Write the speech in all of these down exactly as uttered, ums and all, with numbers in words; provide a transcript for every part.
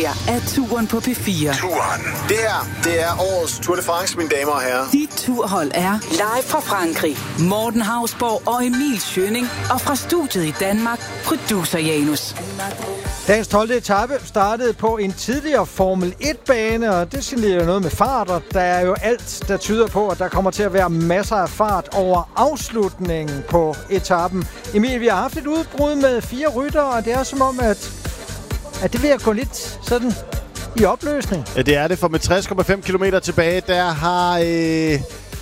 her er turen på P fire. Turen. Det her, det er årets Tour de France, mine damer og herrer. Dit turhold er live fra Frankrig. Morten Hausborg og Emil Schønning. Og fra studiet i Danmark, producer Janus. Dagens tolvte etape startede på en tidligere Formel et-bane, og det signalerer noget med fart, og der er jo alt, der tyder på, at der kommer til at være masser af fart over afslutningen på etappen. Emil, vi har haft et udbrud med fire ryttere, og det er som om, at, at det vil at gå lidt sådan i opløsning. Ja, det er det, for med tres komma fem kilometer tilbage, der har... Øh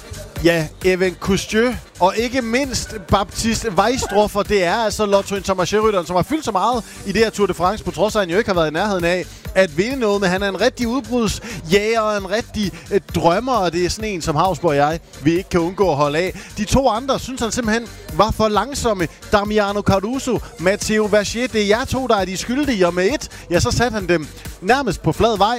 Ja, Evan Cousteau og ikke mindst Baptiste Weisdorfer, det er altså Lotto Intermarché-rytteren, som har fyldt så meget i det her Tour de France, på trods af, at han jo ikke har været i nærheden af at vinde noget, men han er en rigtig udbrudsjæger og en rigtig øh, drømmer, og det er sådan en, som Hausborg og jeg, vi ikke kan undgå at holde af. De to andre, synes han simpelthen, var for langsomme. Damiano Caruso, Matteo Vergier, det er jer to, der er de skyldige, og med et, ja, så satte han dem nærmest på flad vej.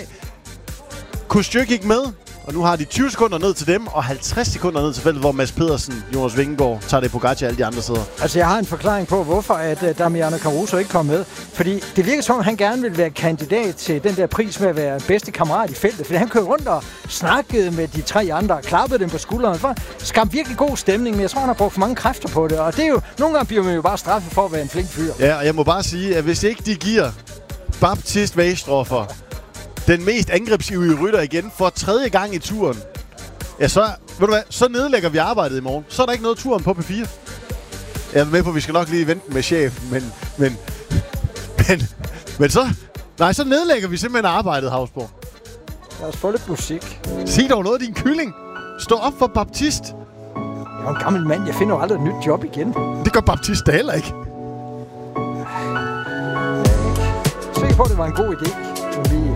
Cousteau gik med. Og nu har de tyve sekunder ned til dem, og halvtreds sekunder ned til feltet, hvor Mads Pedersen, Jonas Vingegaard, tager det på Pogacar og alle de andre steder. Altså, jeg har en forklaring på, hvorfor at uh, Damiano Caruso ikke kom med. Fordi det virker som, at han gerne vil være kandidat til den der pris med at være bedste kammerat i feltet. Fordi han kørte rundt og snakkede med de tre andre, klappede dem på skuldrene. For skabte virkelig god stemning, men jeg tror, han har brugt for mange kræfter på det. Og det er jo, nogle gange bliver man jo bare straffet for at være en flink fyr. Ja, og jeg må bare sige, at hvis ikke de giver Baptiste Weisdorfer den mest angrebsivrige rytter igen for tredje gang i turen, ja, så, ved du hvad, så nedlægger vi arbejdet i morgen. Så er der ikke noget turen på P fire. Jeg er med på, at vi skal nok lige vente med chef, men, men, men, men så, nej, så nedlægger vi simpelthen arbejdet, Hausborg. Lad os få lidt musik. Sig dog noget af din kylling. Stå op for Baptiste. Jeg er en gammel mand, jeg finder jo aldrig et nyt job igen. Det gør Baptiste da heller ikke. Se på, det var en god idé. Vi